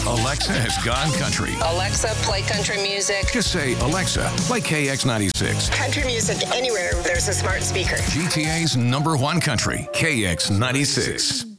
Alexa has gone country. Alexa, play country music. Just say, Alexa, play KX96. Country music anywhere there's a smart speaker. GTA's #1 country, KX96.